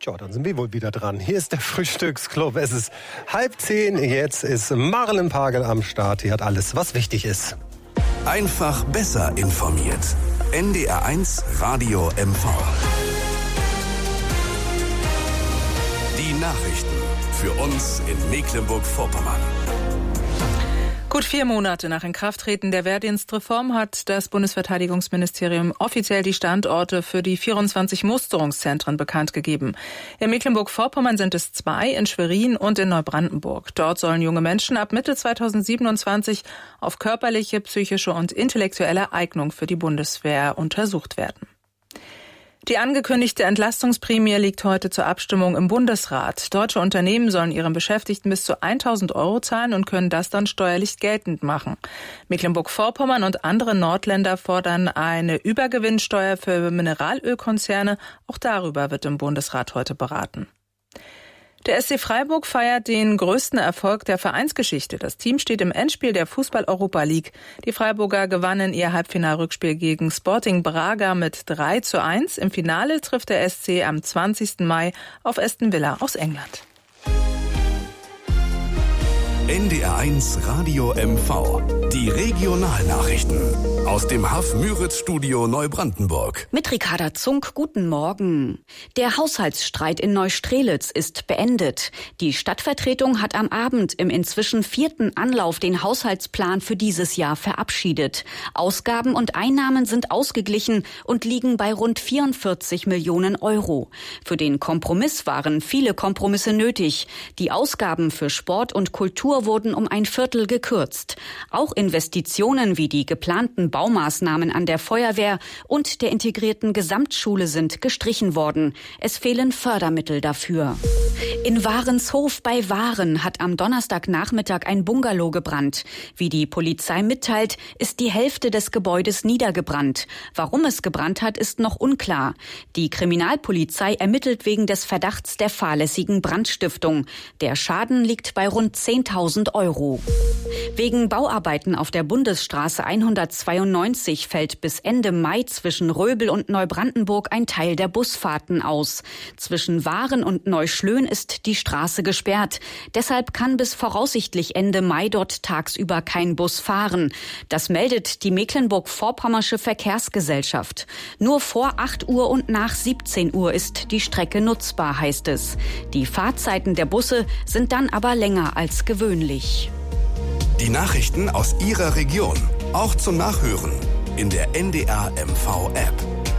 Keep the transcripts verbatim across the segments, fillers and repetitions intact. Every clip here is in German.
Ja, dann sind wir wohl wieder dran. Hier ist der Frühstücksclub. Es ist halb zehn. Jetzt ist Marilyn Pagel am Start. Die hat alles, was wichtig ist. Einfach besser informiert. N D R eins Radio M V. Die Nachrichten für uns in Mecklenburg-Vorpommern. Gut vier Monate nach Inkrafttreten der Wehrdienstreform hat das Bundesverteidigungsministerium offiziell die Standorte für die vierundzwanzig Musterungszentren bekannt gegeben. In Mecklenburg-Vorpommern sind es zwei, in Schwerin und in Neubrandenburg. Dort sollen junge Menschen ab Mitte zweitausendsiebenundzwanzig auf körperliche, psychische und intellektuelle Eignung für die Bundeswehr untersucht werden. Die angekündigte Entlastungsprämie liegt heute zur Abstimmung im Bundesrat. Deutsche Unternehmen sollen ihren Beschäftigten bis zu tausend Euro zahlen und können das dann steuerlich geltend machen. Mecklenburg-Vorpommern und andere Nordländer fordern eine Übergewinnsteuer für Mineralölkonzerne. Auch darüber wird im Bundesrat heute beraten. Der S C Freiburg feiert den größten Erfolg der Vereinsgeschichte. Das Team steht im Endspiel der Fußball-Europa League. Die Freiburger gewannen ihr Halbfinalrückspiel gegen Sporting Braga mit drei zu eins. Im Finale trifft der S C am zwanzigsten Mai auf Aston Villa aus England. N D R eins Radio M V. Die Regionalnachrichten aus dem Haff-Müritz-Studio Neubrandenburg. Mit Ricarda Zunk, guten Morgen. Der Haushaltsstreit in Neustrelitz ist beendet. Die Stadtvertretung hat am Abend im inzwischen vierten Anlauf den Haushaltsplan für dieses Jahr verabschiedet. Ausgaben und Einnahmen sind ausgeglichen und liegen bei rund vierundvierzig Millionen Euro. Für den Kompromiss waren viele Kompromisse nötig. Die Ausgaben für Sport und Kultur wurden um ein Viertel gekürzt. Auch Investitionen wie die geplanten Baumaßnahmen an der Feuerwehr und der integrierten Gesamtschule sind gestrichen worden. Es fehlen Fördermittel dafür. In Warenshof bei Waren hat am Donnerstagnachmittag ein Bungalow gebrannt. Wie die Polizei mitteilt, ist die Hälfte des Gebäudes niedergebrannt. Warum es gebrannt hat, ist noch unklar. Die Kriminalpolizei ermittelt wegen des Verdachts der fahrlässigen Brandstiftung. Der Schaden liegt bei rund zehntausend Euro. Wegen Bauarbeiten auf der Bundesstraße hundertzweiundneunzig fällt bis Ende Mai zwischen Röbel und Neubrandenburg ein Teil der Busfahrten aus. Zwischen Waren und Neuschlön ist die Straße gesperrt. Deshalb kann bis voraussichtlich Ende Mai dort tagsüber kein Bus fahren. Das meldet die Mecklenburg-Vorpommersche Verkehrsgesellschaft. Nur vor acht Uhr und nach siebzehn Uhr ist die Strecke nutzbar, heißt es. Die Fahrzeiten der Busse sind dann aber länger als gewöhnlich. Die Nachrichten aus Ihrer Region, auch zum Nachhören in der N D R M V App.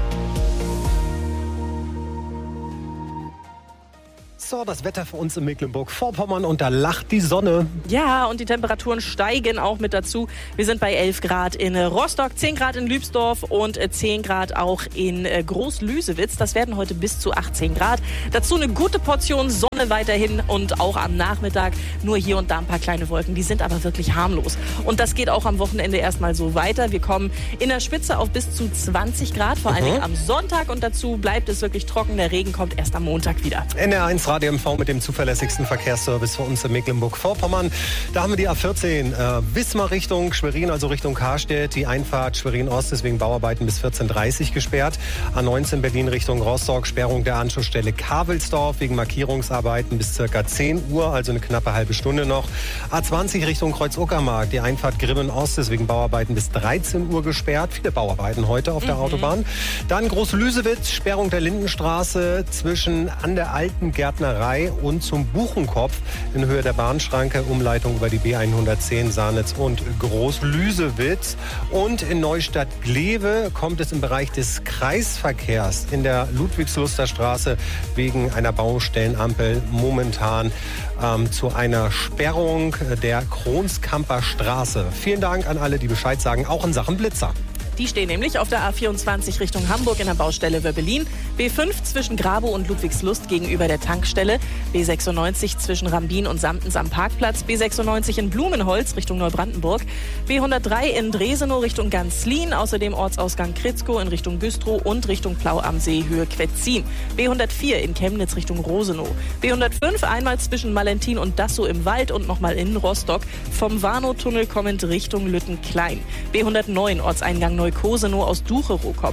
So, das Wetter für uns in Mecklenburg-Vorpommern und da lacht die Sonne. Ja, und die Temperaturen steigen auch mit dazu. Wir sind bei elf Grad in Rostock, zehn Grad in Lübsdorf und zehn Grad auch in Groß-Lüsewitz. Das werden heute bis zu achtzehn Grad. Dazu eine gute Portion Sonne weiterhin und auch am Nachmittag nur hier und da ein paar kleine Wolken. Die sind aber wirklich harmlos. Und das geht auch am Wochenende erstmal so weiter. Wir kommen in der Spitze auf bis zu zwanzig Grad, vor allen Dingen am Sonntag. Und dazu bleibt es wirklich trocken. Der Regen kommt erst am Montag wieder. N D R eins Radio M V mit dem zuverlässigsten Verkehrsservice für uns in Mecklenburg-Vorpommern. Da haben wir die A vierzehn äh, Wismar Richtung Schwerin, also Richtung Karstedt. Die Einfahrt Schwerin-Ost ist wegen Bauarbeiten bis vierzehn Uhr dreißig gesperrt. A neunzehn Berlin Richtung Rostock, Sperrung der Anschlussstelle Kavelsdorf wegen Markierungsarbeiten bis circa zehn Uhr, also eine knappe halbe Stunde noch. A zwanzig Richtung Kreuz-Uckermark, die Einfahrt Grimmen-Ost ist wegen Bauarbeiten bis dreizehn Uhr gesperrt. Viele Bauarbeiten heute auf der mhm. Autobahn. Dann Groß-Lüsewitz, Sperrung der Lindenstraße zwischen an der alten Gärtnerei und zum Buchenkopf in Höhe der Bahnschranke, Umleitung über die B hundertzehn Sahnitz und Groß-Lüsewitz. Und in Neustadt-Glewe kommt es im Bereich des Kreisverkehrs in der Ludwigsluster Straße wegen einer Baustellenampel momentan ähm, zu einer Sperrung der Kronskamper Straße. Vielen Dank an alle, die Bescheid sagen, auch in Sachen Blitzer. Die stehen nämlich auf der A vierundzwanzig Richtung Hamburg in der Baustelle Wöbbelin, B fünf zwischen Grabow und Ludwigslust gegenüber der Tankstelle, B sechsundneunzig zwischen Rambin und Samtens am Parkplatz, B sechsundneunzig in Blumenholz Richtung Neubrandenburg, B hundertdrei in Dresenow Richtung Ganzlin, außerdem Ortsausgang Kritzkow in Richtung Güstrow und Richtung Plau am See Höhe Quetzin, B hundertvier in Chemnitz Richtung Rosenow, B hundertfünf einmal zwischen Malentin und Dassow im Wald und nochmal in Rostock, vom Warnow-Tunnel kommend Richtung Lüttenklein, B hundertneun Ortseingang Neukosenow aus Ducherow kommt,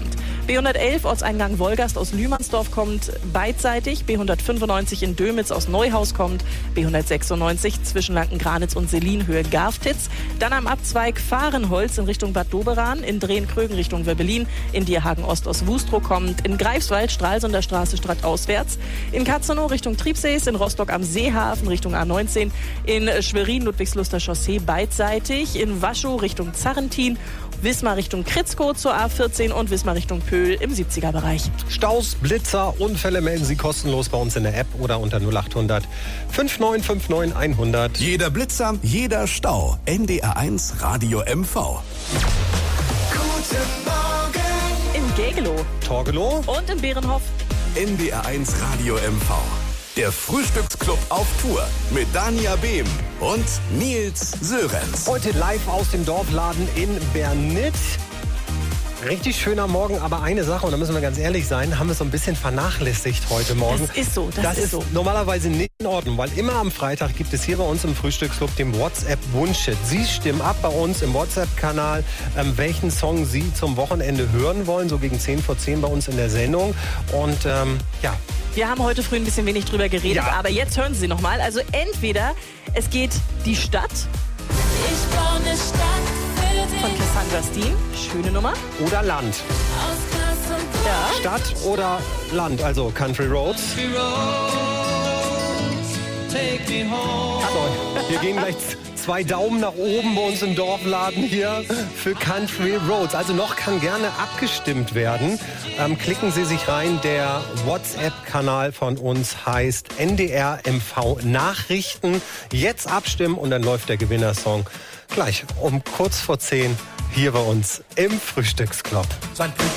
B hundertelf Ortseingang Wolgast aus Lühmannsdorf kommt beidseitig. B hundertfünfundneunzig in Dömitz aus Neuhaus kommt. B hundertsechsundneunzig zwischen Lanken-Granitz und Selin Höhe Garftitz. Dann am Abzweig Fahrenholz in Richtung Bad Doberan. In Drehen-Krögen Richtung Wöbbelin. In Dierhagen Ost aus Wustrow kommt. In Greifswald Stralsunder Straße stadtauswärts. In Katzenow Richtung Triebsees. In Rostock am Seehafen Richtung A neunzehn. In Schwerin Ludwigsluster Chaussee beidseitig. In Waschow Richtung Zarrentin. Wismar Richtung Kritzkow zur A vierzehn und Wismar Richtung Pöhl im siebziger-Bereich. Staus, Blitzer, Unfälle melden Sie kostenlos bei uns in der App oder unter null acht hundert fünfundneunzig neunundfünfzig hundert. Jeder Blitzer, jeder Stau. N D R eins Radio M V. Guten Morgen In Gegelow Torgelow und in Bärenhof. N D R eins Radio M V. Der Frühstücksclub auf Tour mit Dania Behm und Nils Sörenz. Heute live aus dem Dorfladen in Bernit. Richtig schöner Morgen, aber eine Sache, und da müssen wir ganz ehrlich sein, haben wir so ein bisschen vernachlässigt heute Morgen. Das ist so, das, Das ist ist so. normalerweise nicht in Ordnung, weil immer am Freitag gibt es hier bei uns im Frühstücksclub den WhatsApp-Wunsch-Hit. Sie stimmen ab bei uns im WhatsApp-Kanal, ähm, welchen Song Sie zum Wochenende hören wollen, so gegen zehn vor zehn bei uns in der Sendung. Und ähm, ja, Wir haben heute früh ein bisschen wenig drüber geredet, Ja. aber jetzt hören Sie noch mal. Also entweder es geht die Stadt Ich baue eine Stadt für dich. von Cassandra Steen, schöne Nummer. oder Land. Aus Glas und Ja. Stadt oder Land, also Country Roads. So, wir gehen gleich z- zwei Daumen nach oben bei uns im Dorfladen hier für Country Roads. Also noch kann gerne abgestimmt werden. Ähm, klicken Sie sich rein. Der WhatsApp-Kanal von uns heißt N D R M V Nachrichten. Jetzt abstimmen und dann läuft der Gewinnersong gleich um kurz vor zehn hier bei uns im Frühstücksclub.